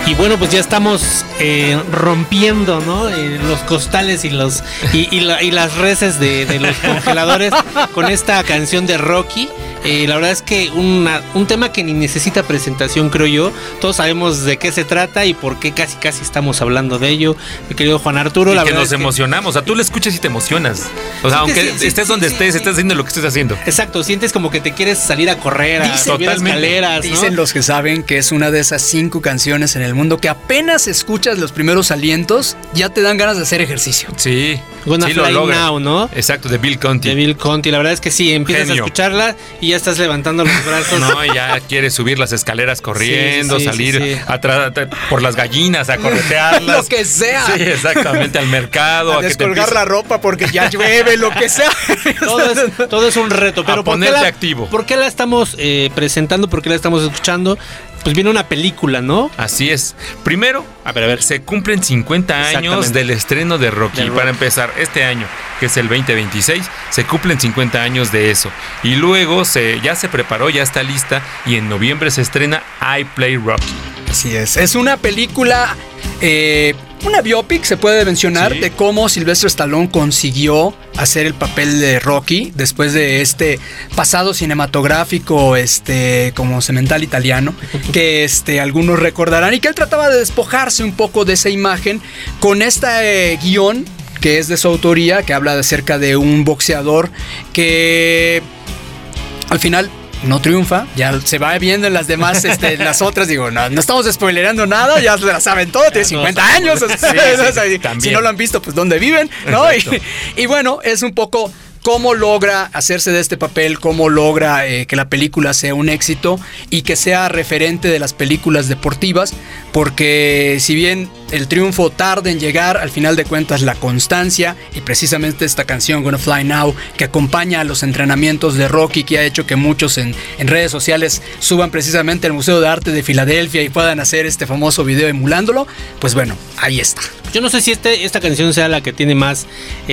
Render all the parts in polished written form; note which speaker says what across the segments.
Speaker 1: Y bueno, pues ya estamos rompiendo, ¿no? Los costales y las reses de los congeladores con esta canción de Rocky. La verdad es que un tema que ni necesita presentación, creo yo. Todos sabemos de qué se trata y por qué casi estamos hablando de ello. Mi querido Juan Arturo,
Speaker 2: y
Speaker 1: la
Speaker 2: que
Speaker 1: verdad
Speaker 2: nos emocionamos. O sea, tú le escuchas y te emocionas. O sea, aunque estés donde estés, estás haciendo lo que estés haciendo.
Speaker 1: Exacto, sientes como que te quieres salir a correr, a subir escaleras, ¿no?
Speaker 3: Dicen los que saben que es una de esas 5 canciones en el mundo que apenas escuchas los primeros alientos, ya te dan ganas de hacer ejercicio.
Speaker 2: Sí.
Speaker 1: Gonna Fly Now, ¿no?
Speaker 2: Exacto, de Bill Conti.
Speaker 1: De Bill Conti, la verdad es que sí, empiezas a escucharla y ya estás levantando los brazos.
Speaker 2: No, ya quieres subir las escaleras corriendo, salir por las gallinas a corretearlas.
Speaker 3: Lo que sea.
Speaker 2: Sí, exactamente, al mercado.
Speaker 3: A descolgar la ropa porque ya llueve, lo que sea.
Speaker 1: Todo es un reto, pero
Speaker 2: a ponerte activo.
Speaker 1: ¿Por qué la estamos presentando? ¿Por qué la estamos escuchando? Pues viene una película, ¿no?
Speaker 2: Así es. Primero, a ver, se cumplen 50 años del estreno de Rocky. Para empezar, este año, que es el 2026, se cumplen 50 años de eso. Y luego ya se preparó, ya está lista, y en noviembre se estrena I Play Rocky.
Speaker 3: Así es. Es una película, una biopic, se puede mencionar, de cómo Sylvester Stallone consiguió hacer el papel de Rocky después de este pasado cinematográfico como semental italiano, que algunos recordarán, y que él trataba de despojarse un poco de esa imagen con este guión que es de su autoría, que habla acerca de un boxeador que al final no triunfa, ya se va viendo en las demás, las otras, digo, no estamos spoilerando nada, ya se la saben todo, tiene 50 años, si no lo han visto, pues ¿dónde viven? ¿No? Y bueno, es un poco cómo logra hacerse de este papel, cómo logra que la película sea un éxito y que sea referente de las películas deportivas, porque si bien el triunfo tarda en llegar, al final de cuentas la constancia, y precisamente esta canción Gonna Fly Now, que acompaña a los entrenamientos de Rocky, que ha hecho que muchos en redes sociales suban precisamente al Museo de Arte de Filadelfia y puedan hacer este famoso video emulándolo, pues bueno, ahí está.
Speaker 1: Yo no sé si esta canción sea la que tiene más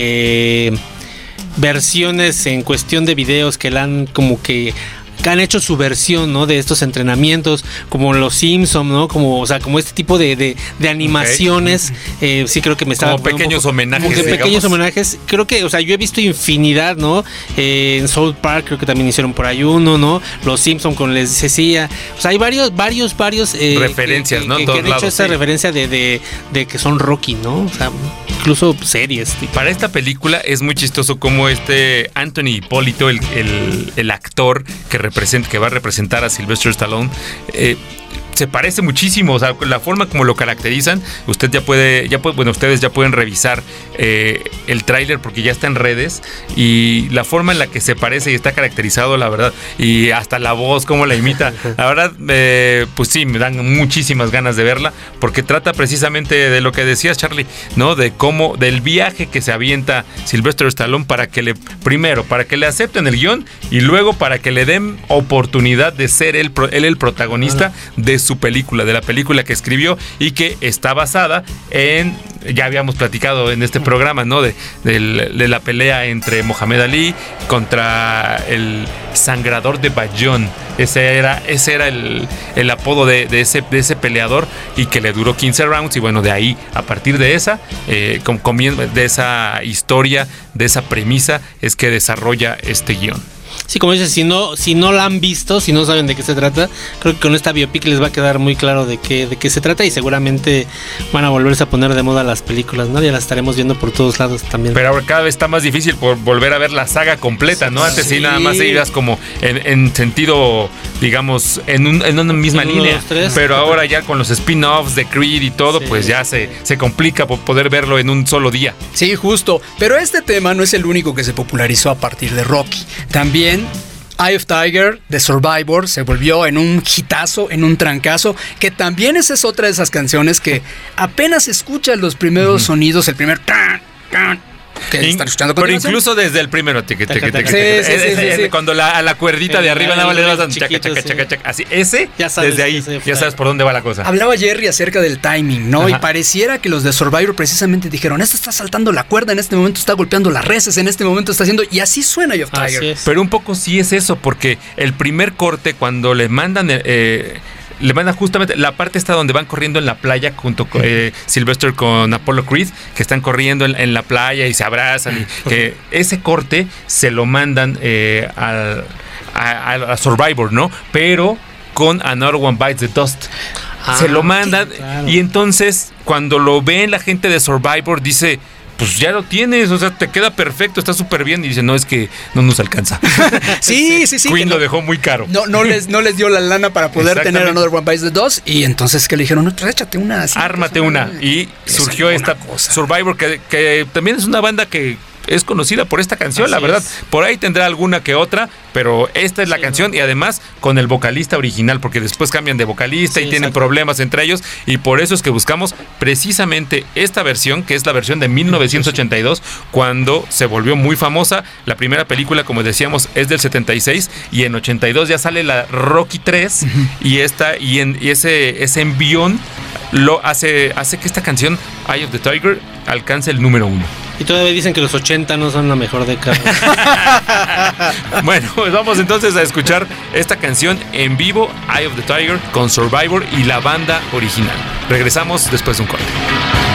Speaker 1: versiones en cuestión de videos que la han que han hecho su versión, ¿no? De estos entrenamientos, como los Simpsons, ¿no? Como este tipo de animaciones. Sí, creo que me estaba
Speaker 2: como pequeños homenajes.
Speaker 1: Como pequeños homenajes. Creo que, yo he visto infinidad, ¿no? En South Park creo que también hicieron por ahí uno, ¿no? Los Simpsons, como les decía. Hay varios
Speaker 2: referencias, ¿no?
Speaker 1: Que han hecho esa referencia de que son Rocky, ¿no? Incluso series.
Speaker 2: Para esta película es muy chistoso como Anthony Hipólito, el actor que va a representar a Sylvester Stallone, se parece muchísimo, la forma como lo caracterizan. Ustedes ya pueden revisar el tráiler porque ya está en redes, y la forma en la que se parece y está caracterizado, la verdad, y hasta la voz, cómo la imita, la verdad, pues sí, me dan muchísimas ganas de verla, porque trata precisamente de lo que decías, Charlie, ¿no? Del viaje que se avienta Sylvester Stallone primero para que le acepten el guión, y luego para que le den oportunidad de ser él el protagonista de su película, de la película que escribió y que está basada en, ya habíamos platicado en este programa, ¿no? De la pelea entre Mohamed Ali contra el sangrador de Bayonne. Ese era el apodo de ese peleador, y que le duró 15 rounds, y bueno, de ahí, a partir de esa de esa historia, de esa premisa, es que desarrolla este guión.
Speaker 1: Sí, como dices, si no la han visto, si no saben de qué se trata, creo que con esta biopic les va a quedar muy claro de qué se trata, y seguramente van a volverse a poner de moda las películas, ¿no? Ya las estaremos viendo por todos lados también.
Speaker 2: Pero ahora cada vez está más difícil por volver a ver la saga completa, ¿no? Antes sí nada más ibas como en sentido, digamos, en una misma línea. Pero ahora ya con los spin-offs de Creed y todo, pues ya se complica por poder verlo en un solo día.
Speaker 3: Sí, justo. Pero este tema no es el único que se popularizó a partir de Rocky. También Eye of Tiger de Survivor se volvió en un hitazo, en un trancazo, que también esa es otra de esas canciones que apenas escuchas los primeros sonidos, el primer que están escuchando.
Speaker 2: Pero incluso desde el primero, cuando a la cuerdita de arriba nada más le das así,
Speaker 1: ya sabes,
Speaker 2: desde ahí ya sabes por dónde va la cosa.
Speaker 3: Hablaba Jerry acerca del timing, ¿no? Ajá. Y pareciera que los de Survivor precisamente dijeron, esto está saltando la cuerda, en este momento está golpeando las reses, en este momento está haciendo, y así suena Eye of Tiger.
Speaker 2: Pero un poco sí es eso, porque el primer corte, cuando le mandan le manda justamente la parte esta donde van corriendo en la playa junto con Sylvester con Apollo Creed, que están corriendo en la playa y se abrazan. Y que ese corte se lo mandan a Survivor, ¿no? Pero con Another One Bites the Dust. Se lo mandan, claro. Y entonces cuando lo ven la gente de Survivor dice, pues ya lo tienes, o sea, te queda perfecto, está súper bien. Y dice, no, es que no nos alcanza.
Speaker 3: Sí.
Speaker 2: Queen lo dejó muy caro.
Speaker 3: No les dio la lana para poder tener Another One Bites the Dust. Y entonces que le dijeron, no, échate una. Así,
Speaker 2: ármate una. Y surgió esta Survivor, que también es una banda que es conocida por esta canción, así la verdad. Es. Por ahí tendrá alguna que otra, pero esta es la canción, ¿no? Y además con el vocalista original, porque después cambian de vocalista y tienen problemas entre ellos, y por eso es que buscamos precisamente esta versión, que es la versión de 1982, cuando se volvió muy famosa. La primera película, como decíamos, es del 76, y en 82 ya sale la Rocky 3, y ese envión lo hace que esta canción, Eye of the Tiger, alcance el número 1.
Speaker 1: Y todavía dicen que los 80 no son la mejor década.
Speaker 2: Bueno, pues vamos entonces a escuchar esta canción en vivo, Eye of the Tiger, con Survivor y la banda original. Regresamos después de un corte.